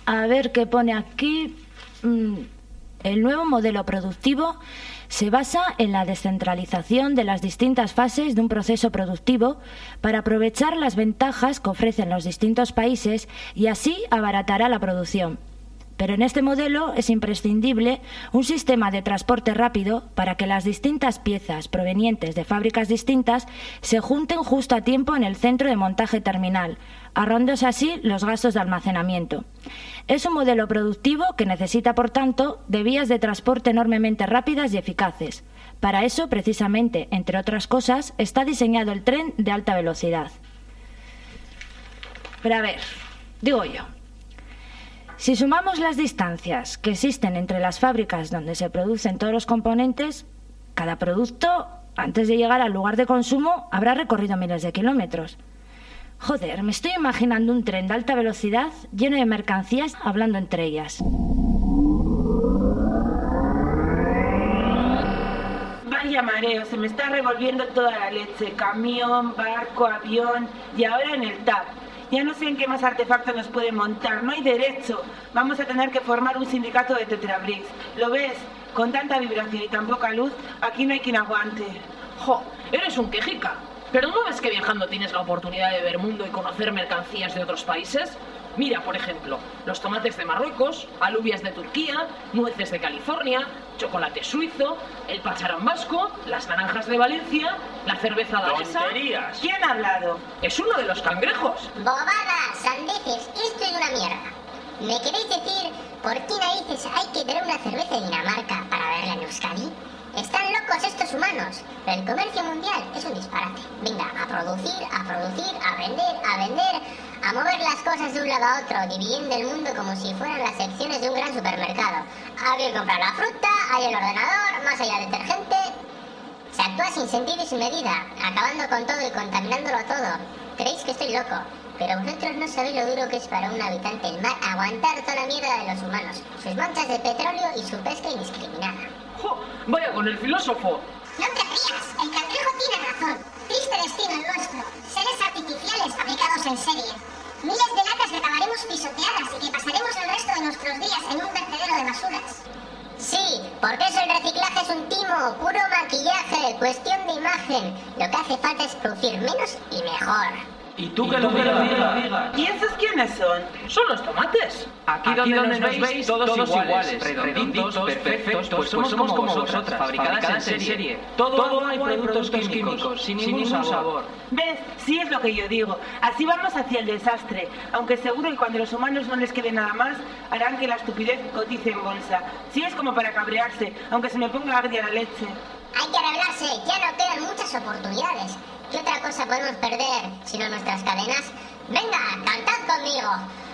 A ver qué pone aquí. El nuevo modelo productivo se basa en la descentralización de las distintas fases de un proceso productivo para aprovechar las ventajas que ofrecen los distintos países y así abaratará la producción. Pero en este modelo es imprescindible un sistema de transporte rápido para que las distintas piezas provenientes de fábricas distintas se junten justo a tiempo en el centro de montaje terminal, ahorrándose así los gastos de almacenamiento. Es un modelo productivo que necesita, por tanto, de vías de transporte enormemente rápidas y eficaces. Para eso, precisamente, entre otras cosas, está diseñado el tren de alta velocidad. Pero a ver, digo yo, si sumamos las distancias que existen entre las fábricas donde se producen todos los componentes, cada producto, antes de llegar al lugar de consumo, habrá recorrido miles de kilómetros. Joder, me estoy imaginando un tren de alta velocidad lleno de mercancías hablando entre ellas. Vaya mareo, se me está revolviendo toda la leche. Camión, barco, avión y ahora en el TAP. Ya no sé en qué más artefacto nos puede montar. No hay derecho. Vamos a tener que formar un sindicato de Tetrabricks. ¿Lo ves? Con tanta vibración y tan poca luz, aquí no hay quien aguante. ¡Jo! Eres un quejica. ¿Pero no ves que viajando tienes la oportunidad de ver mundo y conocer mercancías de otros países? Mira, por ejemplo, los tomates de Marruecos, alubias de Turquía, nueces de California, chocolate suizo, el pacharán vasco, las naranjas de Valencia, la cerveza danesa... ¡Tonterías! ¿Quién ha hablado? ¡Es uno de los cangrejos! Bobadas, sandeces, esto es una mierda. ¿Me queréis decir por qué narices hay que tener una cerveza de Dinamarca para verla en Euskadi? Están locos estos humanos, pero el comercio mundial es un disparate. Venga, a producir, a vender, a mover las cosas de un lado a otro, dividiendo el mundo como si fueran las secciones de un gran supermercado. Alguien compra la fruta, hay el ordenador, más allá detergente. Se actúa sin sentido y sin medida, acabando con todo y contaminándolo todo. Creéis que estoy loco, pero vosotros no sabéis lo duro que es para un habitante del mar aguantar toda la mierda de los humanos, sus manchas de petróleo y su pesca indiscriminada. ¡Jo! ¡Vaya con el filósofo! No te rías, el cangrejo tiene razón. Triste destino el nuestro. Seres artificiales fabricados en serie. Miles de latas que acabaremos pisoteadas y que pasaremos el resto de nuestros días en un vertedero de basuras. Sí, porque eso el reciclaje es un timo, puro maquillaje, cuestión de imagen. Lo que hace falta es producir menos y mejor. ¿Y tú que lo digas? ¿Y esos quiénes son? ¡Son los tomates! Aquí donde nos veis, todos iguales, redonditos, perfectos, pues somos como vosotras, fabricadas en serie. Todo hay productos químicos, sin ningún sabor. ¿Ves? Sí es lo que yo digo. Así vamos hacia el desastre. Aunque seguro que cuando los humanos no les quede nada más, harán que la estupidez cotice en bolsa. Sí es como para cabrearse, aunque se me ponga agria la leche. Hay que arreglarse, ya no quedan muchas oportunidades. ¿Qué otra cosa podemos perder sino nuestras cadenas? Venga, cantad conmigo.